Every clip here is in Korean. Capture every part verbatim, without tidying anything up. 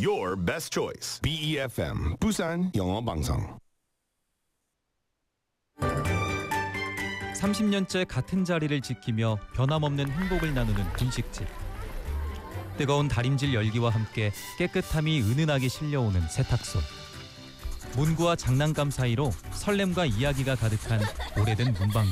your best choice. B E F M 부산 영어 방송. 삼십 년째 같은 자리를 지키며 변함없는 행복을 나누는 분식집. 뜨거운 다림질 열기와 함께 깨끗함이 은은하게 실려오는 세탁소. 문구와 장난감 사이로 설렘과 이야기가 가득한 오래된 문방구.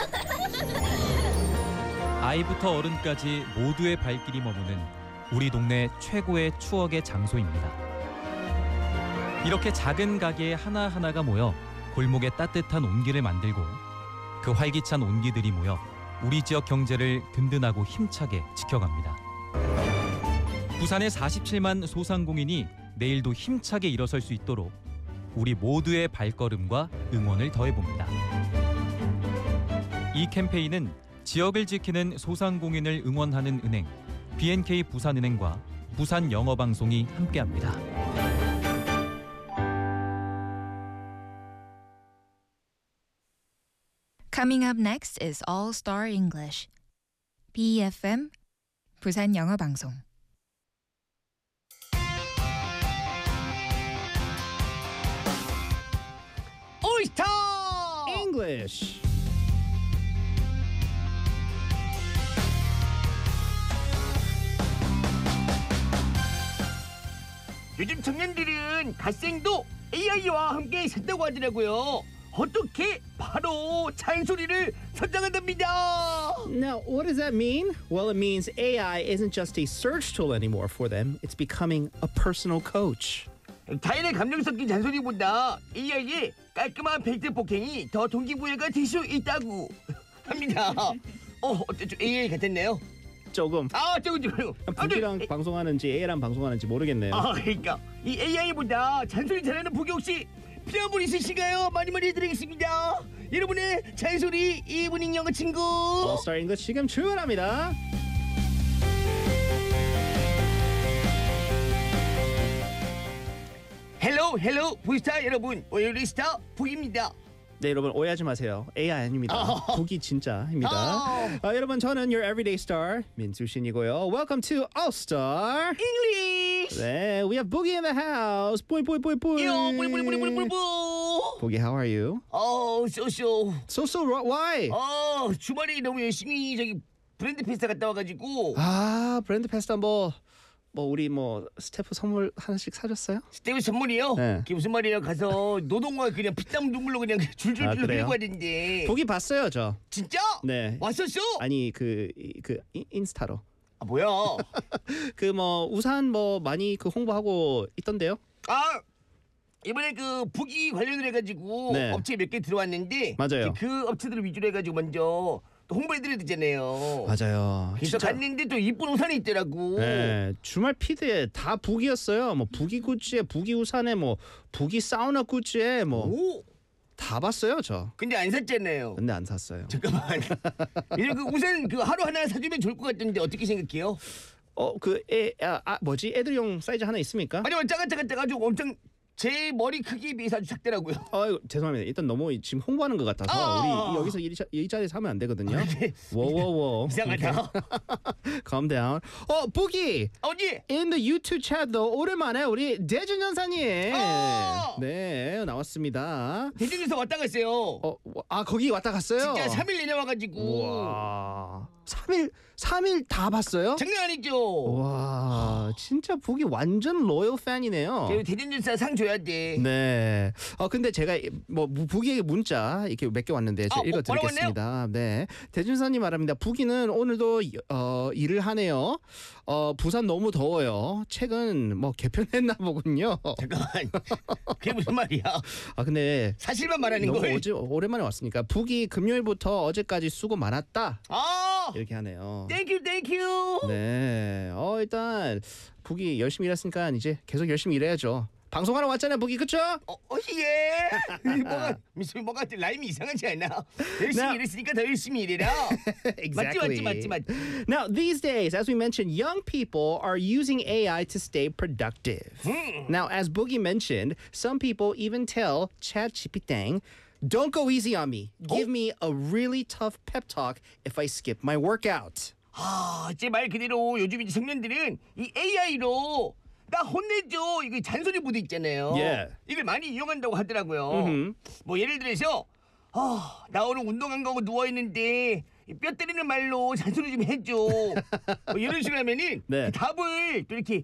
아이부터 어른까지 모두의 발길이 머무는 우리 동네 최고의 추억의 장소입니다. 이렇게 작은 가게 하나하나가 모여 골목에 따뜻한 온기를 만들고 그 활기찬 온기들이 모여 우리 지역 경제를 든든하고 힘차게 지켜갑니다. 부산의 사십칠만 소상공인이 내일도 힘차게 일어설 수 있도록 우리 모두의 발걸음과 응원을 더해봅니다. 이 캠페인은 지역을 지키는 소상공인을 응원하는 은행 비엔케이 부산은행과 부산영어방송이 함께합니다. Coming up next is All Star English. B E F M 부산 영어 방송. All Star English. 요즘 청년들은 갓생도 에이아이와 함께 산다고 하더라고요. 어떻게 바로 잔소리를 선정한답니다. Now, what does that mean? Well, it means A I isn't just a search tool anymore for them. It's becoming a personal coach. 자연의 감정 섞인 잔소리보다 에이아이의 깔끔한 팩트 폭행이 더 동기부여가 될 수 있다고 합니다. 어, 어쩌죠? 에이아이 같았네요. 조금. 아, 조금 조금. 북이랑 방송하는지 A랑 방송하는지 모르겠네요. 아, 그러니까 이 에이아이보다 잔소리 잘하는 북이 혹시 필요한 분 있으신가요? 많이 많이 해드리겠습니다. 여러분의 잔소리 이브닝 영어 친구. All Star English 지금 출발합니다. 헬로 헬로 부스타 여러분, 오열리스타 북입니다. 네, 여러분 오해하지 마세요. 에이아이 아닙니다. 아. 북이 진짜입니다. 아. 아, 여러분 저는 your everyday star 민수신이고요. Welcome to All Star English. 네, we have Boogie in the house. Boy, boy, boy, boy. 요 뿌리 뿌리 뿌리 뿌리 뿌리 뿌. Boogie, how are you? 어, 쏘쏘. So, so, why? 어, 주말에 너무 열심히 저기 브랜드 페스타 갔다 와가지고. 아, 브랜드 페스타 뭐, 뭐 우리 뭐 스태프 선물 하나씩 사줬어요? 스테이블 선물이요? 네. 그게 무슨 말이에요? 가서 노동과 그냥 피땀 눈물로 그냥 줄줄줄 아, 그래요? 흘리고 하는데. 보기 봤어요, 저. 진짜? 네. 왔었어? 아니 그 그 인스타로. 아, 뭐야? 그 뭐 우산 뭐 많이 그 홍보하고 있던데요? 아, 이번에 그 부기 관련을 해가지고 네. 업체 몇 개 들어왔는데 맞아요. 그 업체들을 위주로 해가지고 먼저 또 홍보해드려야 되잖아요. 맞아요. 그래서 진짜. 갔는데 또 이쁜 우산이 있더라고. 네, 주말 피드에 다 북이었어요. 뭐 북이 굿즈에 북이 우산에 뭐 북이 사우나 굿즈에 뭐 다 오, 봤어요, 저. 근데 안 샀잖아요. 근데 안 샀어요. 잠깐만. 이제 그 우산 그 하루 하나 사주면 좋을 것 같던데 어떻게 생각해요? 어, 그 애 아, 아 뭐지? 애들용 사이즈 하나 있습니까? 아니, 작아 작아 작아지고 엄청 제 머리 크기에 비해서 아주 작더라고요. 어, 죄송합니다. 일단 너무 지금 홍보하는 것 같아서 아. 우리 여기서 이, 자, 이 자리에서 하면 안 되거든요. 워워워. 이상하다. Calm down. 어, 부기. 어디? In the YouTube chat도 오랜만에 우리 대준 연사님. 아. 네, 나왔습니다. 대전에서 왔다 갔어요. 어, 아 거기 왔다 갔어요? 진짜 삼 일 내려와가지고. 와. 삼 일 삼 일 다 봤어요? 장난 아니죠? 와, 진짜 북이 완전 로열 팬이네요. 그리고 대전전사 상 줘야 돼. 네. 어 근데 제가 뭐 북이에게 문자 이렇게 몇 개 왔는데 제가 아, 읽어 뭐, 뭐라고 드리겠습니다. 네. 대준사님 말합니다. 북이는 오늘도 어 일을 하네요. 어 부산 너무 더워요. 책은 뭐 개편했나 보군요. 잠깐만. 그게 무슨 말이야? 아 근데 사실만 말하는 너무 걸. 어제 오랜만에 왔으니까 북이 금요일부터 어제까지 수고 많았다. 아, 이렇게 하네요. 땡큐 땡큐. 네. 어 일단 북이 열심히 일했으니까 이제 계속 열심히 일해야죠. 방송하러 왔잖아요, 북이 그쵸? 어, 어, 예. 뭐가 무슨 뭐가 라임이 이상하지 않아? 열심히 Now- 일했으니까 더 열심히 일해라. Exactly. 맞지 맞지 맞지 맞지. Now, these days, as we mentioned, young people are using A I to stay productive. Now, as Boogie mentioned, some people even tell ChatGPT, don't go easy on me. Give me a really tough pep talk if I skip my workout. 아, 제 말 그대로 요즘 이제 청년들은 이 에이아이로 나 혼내줘. 이거 잔소리 모드 있잖아요. Yeah. 이걸 많이 이용한다고 하더라고요. Mhm. 뭐 예를 들어서 아, 나 오늘 운동 안 가고 누워 있는데 뼈 때리는 말로 잔소리 좀 해줘. 뭐 이런 식으로 하면은 네. 그 답을 또 이렇게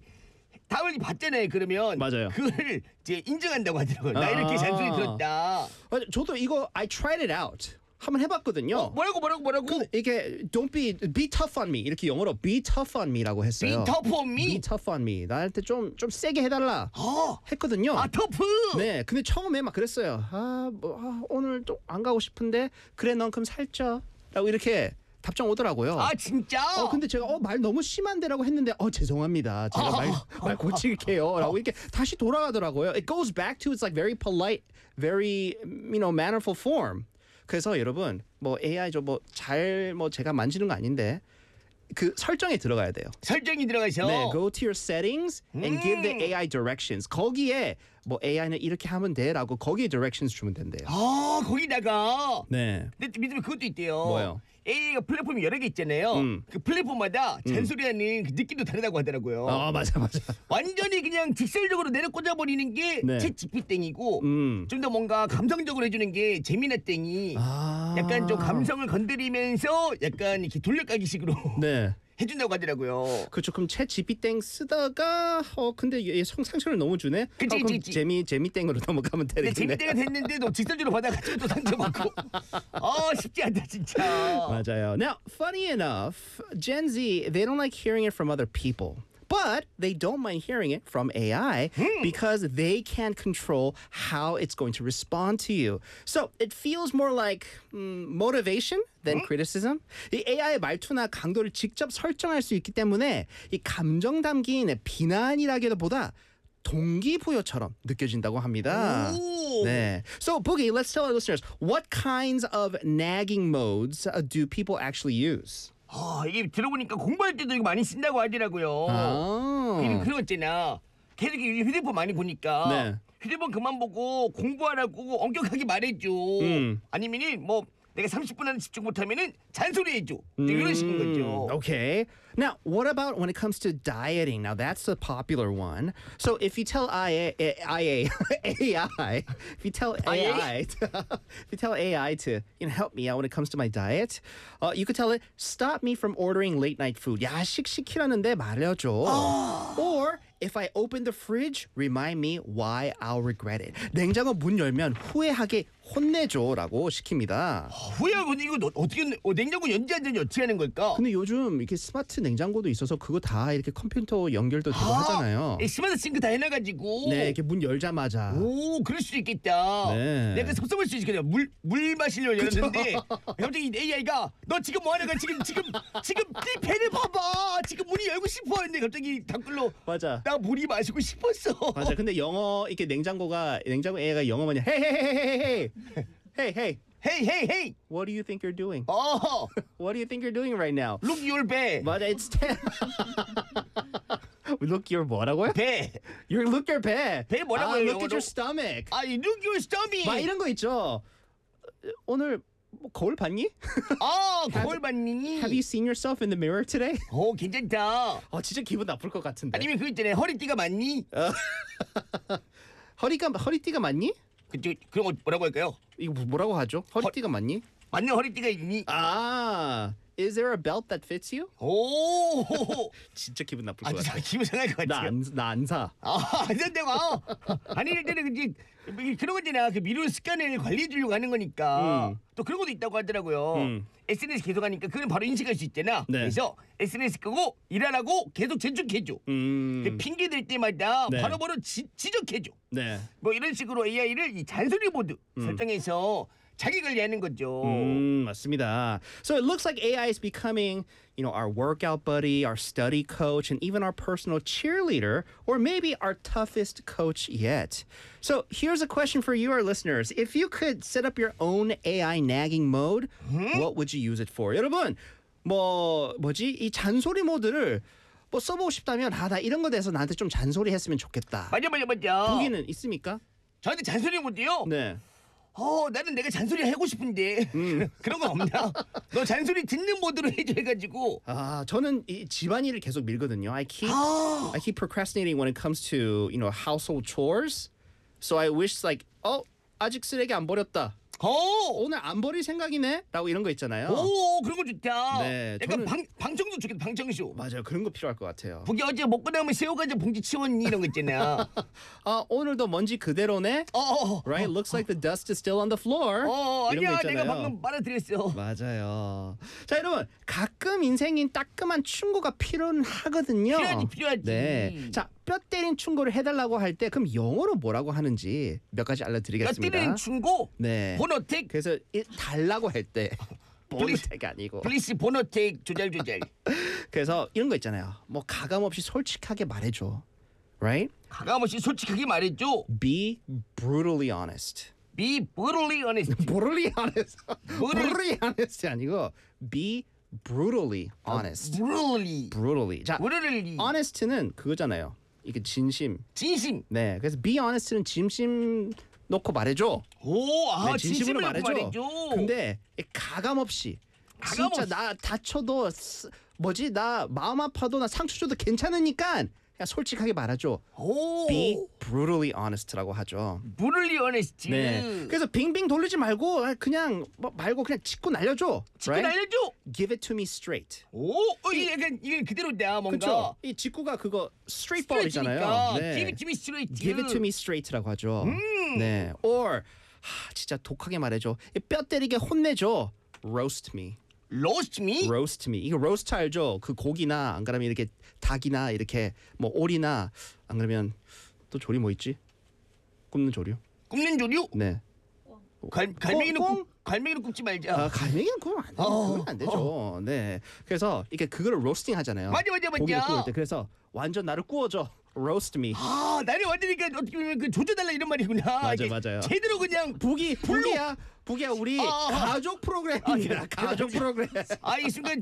답을 받잖아요. 그러면 맞아요. 그걸 이제 인정한다고 하더라고요. 나 이렇게 아. 잔소리 들었다. 아, 저도 이거 I tried it out. 한번 해봤거든요. 어, 뭐라고 뭐라고 뭐라고? 근데 이게 don't be be tough on me 이렇게 영어로 be tough on me라고 Be 했어요. tough on be me. tough on me. 나한테 좀 좀 세게 해달라 어, 했거든요. 아 터프. 네, 근데 처음에 막 그랬어요. 아, 뭐 아, 오늘 좀 안 가고 싶은데 그래 넌 그럼 살쪄라고 이렇게 답장 오더라고요. 아 진짜? 어 근데 제가 어 말 너무 심한데라고 했는데 어 죄송합니다. 제가 말 말 고칠게요라고 이렇게 다시 돌아가더라고요. It goes back to its like very polite, very you know mannerful form. 그래서 여러분 뭐 에이아이 저 뭐 잘 뭐 제가 만지는 거 아닌데 그 설정에 들어가야 돼요. 설정이 들어가셔. 네, go to your settings and give the 에이아이 directions. 거기에 뭐 에이아이는 이렇게 하면 돼라고 거기에 directions 주면 된대요. 아 거기다가 네. 근데 믿으면 그것도 있대요. 뭐요? 에이아이가 플랫폼이 여러 개 있잖아요. 음. 그 플랫폼마다 잔소리하는 그 느낌도 다르다고 하더라고요. 아 맞아 맞아. 완전히 그냥 직설적으로 내려 꽂아버리는 게 네. 챗 지피땡이고 음. 좀 더 뭔가 감성적으로 해주는 게 재미나땡이. 아. 약간 좀 감성을 건드리면서 약간 이렇게 돌려까기식으로 네. 해준다고 하더라고요. 그렇죠. 그럼 챗 지피땡 쓰다가 어 근데 얘 성- 상처를 너무 주네. 그치, 어, 그럼 그치, 그치. 재미 재미땡으로 넘어가면 근데 되겠네. 재미때가 됐는데도 직설적으로 받아가지고 또 상처받고. 아 쉽지 않다 진짜. 맞아요. Now, funny enough, Gen Z they don't like hearing it from other people. But they don't mind hearing it from A I because they can control how it's going to respond to you. So it feels more like mm, motivation than criticism. 이 에이아이의 말투나 강도를 직접 설정할 수 있기 때문에 이 감정 담긴 비난이라기보다 동기부여처럼 느껴진다고 합니다. 오. 네. So Boogie, let's tell our listeners what kinds of nagging modes uh, do people actually use? 아, 이게 들어보니까 공부할 때도 이거 많이 쓴다고 하더라고요. 아. 그리고 그런 거 있잖아. 계속 이 휴대폰 많이 보니까 네. 휴대폰 그만 보고 공부하라고 엄격하게 말해줘. 음. 아니면은 뭐 내가 삼십 분 안에 집중 못하면은 잔소리해줘. 이런 식인 거죠. Okay. Now, what about when it comes to dieting? Now, that's a popular one. So, if you tell I A, I A, A I, if you tell A I, to, if you tell A I to you know help me out when it comes to my diet, uh, you could tell it stop me from ordering late night food. 야식 시키라는데 말려줘. Or if I open the fridge, remind me why I'll regret it. 냉장고 문 열면 후회하게 혼내줘라고 시킵니다. 후회하고 이거 너, 어떻게 어, 냉장고 연지 안 되는지 어떻게 하는 걸까? 근데 요즘 이렇게 스마트 냉장고도 있어서 그거 다 이렇게 컴퓨터 연결도 되고 아, 하잖아요. 이 스마트 싱크 다 해놔가지고. 네, 이렇게 문 열자마자. 오, 그럴 수도 있겠다. 네. 내가 섭섭할 수 있겠다. 물, 물 마시려고 열었는데 갑자기 에이아이가 너 지금 뭐 하는 거야? 지금 지금 지금 네 배를 봐봐. 지금 문이 열고 싶어 했는데 갑자기 댓글로 맞아. 나 물이 마시고 싶었어. 맞아. 근데 영어 이렇게 냉장고가 냉장고 에이아이가 영어 뭐냐? Hey, hey, hey, hey, hey, hey, hey. 헤이 헤이 헤이. What do you think you're doing? 어, What do you think you're doing right now? look your 배. 맞아, it's ten. Look your 뭐라고요? 배. Your look your 배. 배 뭐라고 아, 해요, look at 영어로? your stomach. 아, look your stomach. 막 이런 거 있죠. 오늘 뭐 거울 봤니? 아, 거울 봤니? Have you seen yourself in the mirror today? 오, 괜찮다. 어, 진짜 기분 나쁠 것 같은데. 아니면 그거 있잖아요. 허리띠가 맞니? 허리가 허리띠가 맞니? 그쪽 그런 거 뭐라고 할까요? 이거 뭐라고 하죠? 허리띠가 맞니? 맞는 허리띠가 있니? 아, is there a belt that fits you? 오. 진짜 기분 나쁠 아, 것 진짜 같아. 기분 상할 것 같아요. 나안나안 사. 아, 안 된다고. 아니, 일단은 이제 그런 거잖아. 그 미룬 습관을 관리해 주려고 하는 거니까. 음. 또 그런 것도 있다고 하더라고요. 음. 에스엔에스 계속 하니까 그건 바로 인식할 수 있잖아. 네. 그래서 에스엔에스 끄고 일하라고 계속 재촉해줘. 음. 그 핑계 댈 때마다 네. 바로바로 지, 지적해줘. 네. 뭐 이런 식으로 에이아이를 이 잔소리 모드 설정해서 자기 관리하는 거죠. 음, 맞습니다. So it looks like A I is becoming, you know, our workout buddy, our study coach, and even our personal cheerleader, or maybe our toughest coach yet. So here's a question for you, our listeners. If you could set up your own A I nagging mode, what would you use it for? 여러분, 뭐 뭐지? 이 잔소리 모드를 뭐 써보고 싶다면 아, 나 이런 거 대해서 나한테 좀 잔소리 했으면 좋겠다. 맞아 맞아 맞아. 보기는 있습니까? 저한테 잔소리 모드요? 네. 어, 나는 내가 잔소리 하고 싶은데 그런 건 없나? 너 잔소리 듣는 모드로 해줘 해가지고. 아, 저는 이 집안일을 계속 밀거든요. I keep 아, I keep procrastinating when it comes to, you know, household chores. So I wish like, 어, 아직 쓰레기 안 버렸다. 어, 오늘 안 버릴 생각이네? 라고 이런 거 있잖아요. 오, 그런 거 좋다. 네, 약간 저는- 방 방청소 좋겠다. 방청소. 맞아요. 그런 거 필요할 것 같아요. 북이 어제 먹고 나면 새우가지 봉지 치웠니 이런 거 있잖아. 아, 오늘도 먼지 그대로네? 어, 어, 어. Right? Looks like the dust is still on the floor. 어, 이런 아니야, 거 내가 있잖아요. 방금 빨아들였어. 맞아요. 자, 여러분. 가끔 인생인 따끔한 충고가 필요는 하거든요. 필요하지, 필요하지. 네. 자, 뼈 때린 충고를 해달라고 할 때 그럼 영어로 뭐라고 하는지 몇 가지 알려드리겠습니다. 엿들이는 충고, 네. 보너텍, 그래서 이 달라고 할 때 보너텍이 아니고. 플리스 보너텍 조잘 조잘. 그래서 이런 거 있잖아요. 뭐 가감 없이 솔직하게 말해줘. Right? 가감없이 솔직하게 말해줘. Be brutally honest. Be brutally honest. brutally honest. Brutal- brutally honest 아니고 be brutally honest. brutally. brutally. 자, brutally. honest는 그거잖아요. 이게 진심. 진심. 네. 그래서 be honest는 진심 놓고 말해줘. 오, 아, 네, 진심을 진심으로 말해줘. 말해줘. 말해줘. 근데 이 가감 없이 가감 진짜 없이. 나 다쳐도 쓰- 뭐지 나 마음 아파도 나 상처 줘도 괜찮으니까 그냥 솔직하게 말하죠. 오, Be brutally honest라고 하죠. brutally honest. 네. 그래서 빙빙 돌리지 말고 아, 그냥 뭐 말고 그냥 짚고 날려줘. 직구 right? 알려줘. Give it to me straight. 오, 어, 이게 약간 이게 그대로다 뭔가. 그렇죠. 이 직구가 그거 straight ball이잖아요. 스트레이트니까. 네. Give it to me straight. Give it to me straight라고 하죠. 네. Or 하, 진짜 독하게 말해줘. 이 뼈 때리게 혼내줘. Roast me. Roast me. roast me. 이거 roast 알죠? 그 고기나 안 그러면 이렇게 닭이나 이렇게 뭐 오리나 안 그러면 또 조리 뭐 있지? 굽는 조류. 굽는 조류. 네. 갈 갈매기는 꽁? 굽 갈매기는 굽지 말자. 아, 갈매기는 구우면 안 돼. 어, 그건 안 되죠. 네. 그래서 이게 그거를 로스팅 하잖아요. 맞아, 맞아, 맞아. 고기를 구울 때. 그래서 완전 나를 구워줘. roast me. 아, 나를 완전히 그 어떻게 보면 그 조져달라 이런 말이구나. 맞아, 이게 맞아요. 제대로 그냥. 북이 북이야. 북이야 우리 아, 아, 아. 가족 프로그램입니다. 아, 가족 그래. 프로그램. 아, 이 순간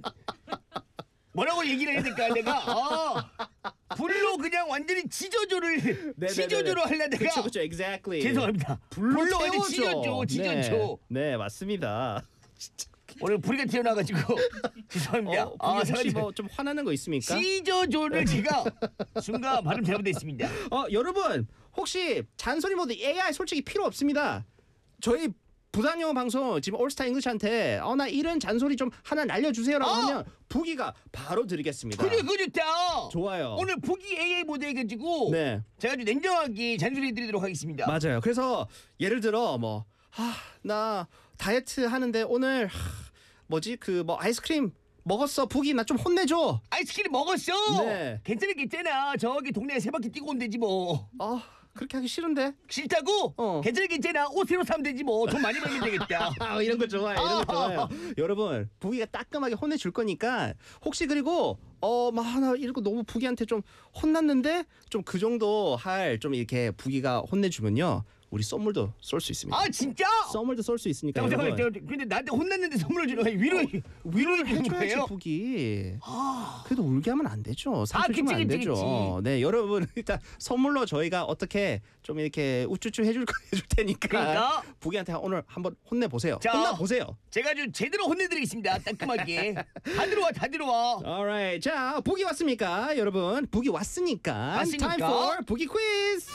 뭐라고 얘기를 해야 될까 내가. 아, 불로 그냥 완전히 지저조를 네네네네. 지저조로 하려다가. 그렇죠, 그렇죠. Exactly. 죄송합니다. 불로 불로 완전 태워줘. 지저조, 지저조. 네, 네 맞습니다. 오늘 불이가 튀어나와가지고 죄송합니다. 어, 아, 북이 혹시 사실 뭐 좀 화나는 거 있습니까? 지저조를 제가 순간 발음 잘못했습니다. 어 여러분 혹시 잔소리 모드 에이아이 솔직히 필요 없습니다. 저희 부산 영어 방송 지금 올스타 잉글리시한테 어 나 이런 잔소리 좀 하나 날려주세요라고 어. 하면 북이가 바로 드리겠습니다. 그래, 그거 좋다. 좋아요. 오늘 북이 에이아이 모드 해가지고 네 제가 아주 냉정하게 잔소리 드리도록 하겠습니다. 맞아요. 그래서 예를 들어 뭐 아 나 다이어트 하는데 오늘 하, 뭐지 그 뭐 아이스크림 먹었어 북이 나 좀 혼내줘. 아이스크림 먹었어. 네. 괜찮은 게 있잖아. 저기 동네에 세 바퀴 뛰고 오면 되지 뭐. 아 그렇게 하기 싫은데. 싫다고? 어. 괜찮은 게 있잖아. 옷 새로 사면 되지 뭐. 돈 많이 벌면 되겠다. 아, 이런 거 좋아요. 이런 거 좋아요. 여러분, 부기가 따끔하게 혼내줄 거니까 혹시 그리고 어막나 이런 거 너무 부기한테 좀 혼났는데 좀 그 정도 할 좀 이렇게 부기가 혼내주면요. 우리 선물도 쏠 수 있습니다. 아, 진짜? 선물도 쏠 수 있으니까 잠깐만, 여러분. 잠깐만. 근데 나한테 혼났는데 선물을 주는 거야. 위로 위로를 주는 해줘야지 거예요? 부기. 그래도 울게 하면 안 되죠. 상처 아, 그치, 주면 안 그치, 되죠. 그치. 네, 여러분 일단 선물로 저희가 어떻게 좀 이렇게 우쭈쭈 해줄 거 해줄 테니까 그러니까. 부기한테 오늘 한번 혼내 보세요. 자. 혼나 보세요. 제가 아주 제대로 혼내드리겠습니다. 따끔하게. 다 들어와, 다 들어와. Alright, 자 북이 왔습니까, 여러분? 북이 왔으니까 왔으니까. Time for 북이 퀴즈.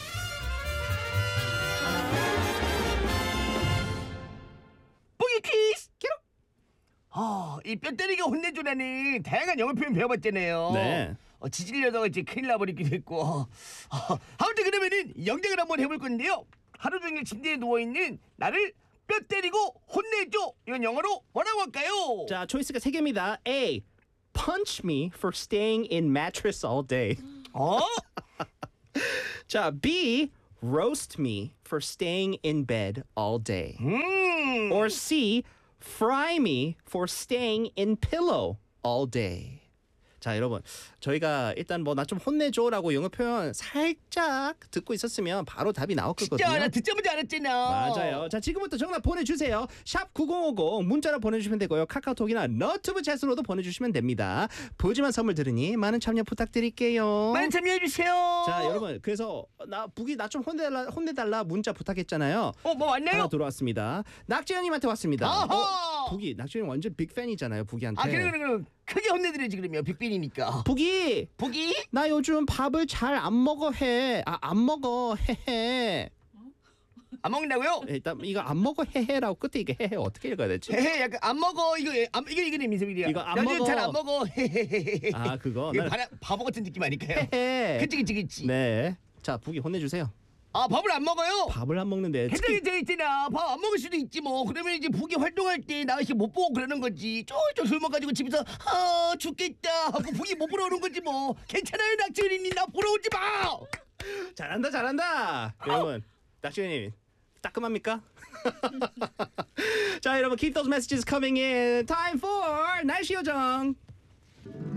뽕이 퀴즈. 아, 이 뼈 때리게 혼내주라는 다양한 영어 표현 배워봤잖아요. 네. 어, 지질려다가 이제 큰일 나버리기도 했고. 어, 아무튼 그러면은 영작을 한번 해볼 건데요. 하루 종일 침대에 누워있는 나를 뼈 때리고 혼내줘. 이건 영어로 뭐라고 할까요? 자 초이스가 세 개입니다. A. Punch me for staying in mattress all day. 어? 자 B. Roast me for staying in bed all day. 음. Or C. Fry me for staying in pillow all day. 자, 여러분, 저희가 일단 뭐 나 좀 혼내줘라고 영어 표현 살짝 듣고 있었으면 바로 답이 나올 거거든요. 진짜 나 듣자마자 알았잖아. 맞아요. 자, 지금부터 정답 보내주세요. 샵 구공오공 문자로 보내주시면 되고요. 카카오톡이나 너튜브 채널로도 보내주시면 됩니다. 푸짐한 선물 들으니 많은 참여 부탁드릴게요. 많은 참여해주세요. 자, 여러분, 그래서 나 북이 나 좀 혼내달라 혼내달라 문자 부탁했잖아요. 어, 뭐 왔나요? 하나 들어왔습니다. 낙지현님한테 왔습니다. 아하! 어, 북이 낙지현 완전 빅팬이잖아요. 북이한테. 아, 그래, 그래, 그래. 크게 혼내드려야지, 그러면. 빅빈이니까. 북이 보기? 나 요즘 밥을 잘 안 먹어 해. 아, 안 먹어 해해. 안 먹는다고요? 일단 이거 안 먹어 해해라고 끝에 이게 해해 어떻게 읽어야 되지? 헤헤, 약간 안 먹어. 이거, 안, 이게, 이게 민소리야. 이거 안 먹어. 잘안 먹어. 헤헤헤헤. 아, 그거. 이거 난- 바라, 바보 같은 느낌 아닐까요? 해해. 그치, 그치, 그치. 네. 자, 북이 혼내주세요. 아, 밥을 안 먹어요? 밥을 안 먹는데. 괜찮아, 괜찮아, 있잖아. 밥 안 먹을 수도 있지 뭐. 그러면 이제 북이 활동할 때 나 이렇게 못 보고 그러는 거지. 쫄쫄 술 먹가지고 집에서 아 죽겠다 하고 북이 못 보러 오는 거지 뭐. 괜찮아요, 낙지은님. 나 보러 오지 마. 잘한다, 잘한다. 여러분, 낙지현님 따끔합니까? 자, 여러분, keep those messages coming in. Time for 날씨 요정.